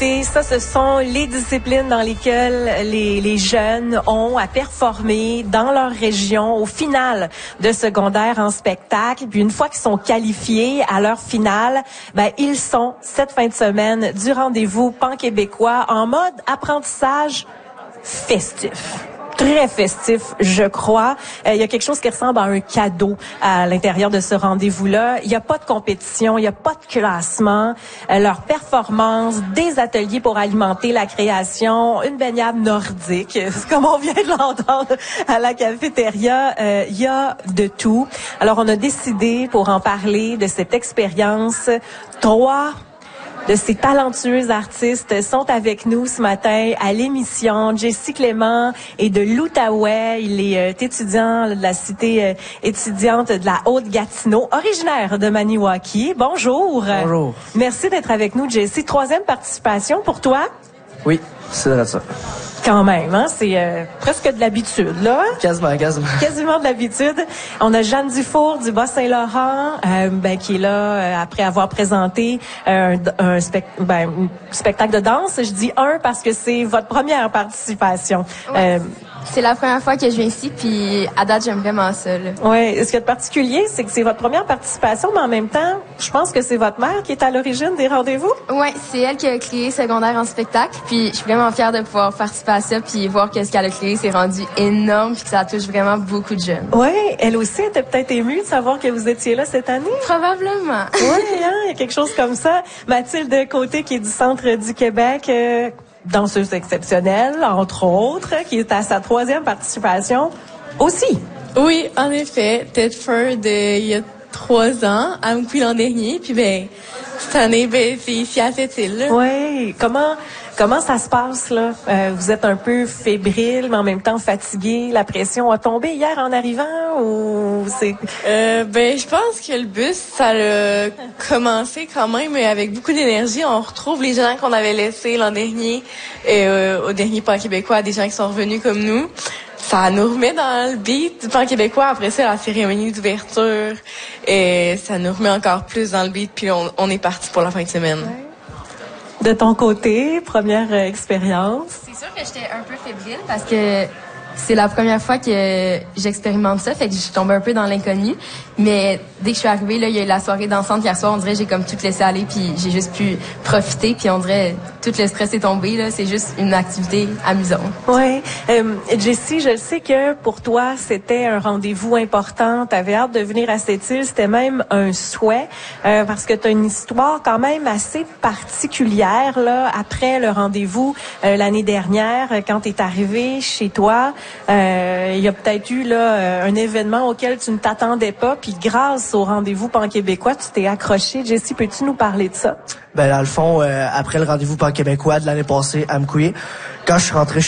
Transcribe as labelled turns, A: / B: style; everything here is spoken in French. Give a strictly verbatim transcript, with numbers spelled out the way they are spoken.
A: Écoutez, ça, ce sont les disciplines dans lesquelles les, les jeunes ont à performer dans leur région au final de secondaire en spectacle. Puis une fois qu'ils sont qualifiés à leur finale, ben ils sont cette fin de semaine du rendez-vous pan-québécois en mode apprentissage festif. Très festif, je crois. Euh, il y a quelque chose qui ressemble à un cadeau à l'intérieur de ce rendez-vous-là. Il n'y a pas de compétition, il n'y a pas de classement. Euh, leur performance, des ateliers pour alimenter la création, une baignade nordique, comme on vient de l'entendre à la cafétéria. Euh, il y a de tout. Alors, on a décidé, pour en parler de cette expérience, trois de ces talentueux artistes sont avec nous ce matin à l'émission. Jessie Clément est de l'Outaouais. Il est euh, étudiant de la cité euh, étudiante de la Haute-Gatineau, originaire de Maniwaki. Bonjour.
B: Bonjour.
A: Merci d'être avec nous, Jessie. Troisième participation pour toi?
B: Oui, c'est vrai ça.
A: Quand même, hein? C'est euh, presque de l'habitude, là.
B: Quasiment, quasiment.
A: Quasiment de l'habitude. On a Jeanne Dufour du Bas-Saint-Laurent, euh, ben, qui est là euh, après avoir présenté euh, un, un, spec, ben, un spectacle de danse. Je dis un parce que c'est votre première participation.
C: Ouais.
A: Euh,
C: C'est la première fois que je viens ici, puis à date, j'aime vraiment ça.
A: Oui, ce qui est particulier, c'est que c'est votre première participation, mais en même temps, je pense que c'est votre mère qui est à l'origine des rendez-vous.
C: Oui, c'est elle qui a créé Secondaire en spectacle, puis je suis vraiment fière de pouvoir participer à ça, puis voir que ce qu'elle a créé s'est rendu énorme, puis que ça touche vraiment beaucoup de jeunes.
A: Oui, elle aussi était peut-être émue de savoir que vous étiez là cette année.
C: Probablement.
A: Oui, hein, il y a quelque chose comme ça. Mathilde Côté, qui est du Centre du Québec, euh, danseuse exceptionnelle, entre autres, qui est à sa troisième participation aussi.
D: Oui, en effet. Tedford, euh, il y a trois ans, à Amqui l'an dernier. Puis, ben, cette année, ben, c'est ici à cette île.
A: Oui. Comment, comment ça se passe, là? Euh, vous êtes un peu fébrile, mais en même temps fatigué. La pression a tombé hier en arrivant ou c'est...
D: Euh, ben, je pense que le bus, ça a commencé quand même avec beaucoup d'énergie. On retrouve les gens qu'on avait laissés l'an dernier, euh, au dernier Pan québécois, des gens qui sont revenus comme nous. Ça nous remet dans le beat du Pan québécois. Après ça, la cérémonie d'ouverture, et ça nous remet encore plus dans le beat. Puis on, on est parti pour la fin de semaine.
A: Ouais. De ton côté, première euh, expérience?
C: C'est sûr que j'étais un peu fébrile parce que c'est la première fois que j'expérimente ça, fait que je tombe un peu dans l'inconnu. Mais dès que je suis arrivée, là, il y a eu la soirée dansante hier soir, on dirait que j'ai comme tout laissé aller, puis j'ai juste pu profiter, puis on dirait tout le stress est tombé, là, c'est juste une activité amusante.
A: Oui. Euh, Jessie, je sais que pour toi, c'était un rendez-vous important. Tu avais hâte de venir à cette île. C'était même un souhait, euh, parce que tu as une histoire quand même assez particulière, là, après le rendez-vous euh, l'année dernière, quand tu es arrivé chez toi. Euh, il y a peut-être eu là un événement auquel tu ne t'attendais pas, puis grâce au rendez-vous pan-québécois, tu t'es accroché. Jessie, peux-tu nous parler de ça?
B: Ben dans le fond, euh, après le rendez-vous pan-québécois de l'année passée à Amqui, quand je suis rentré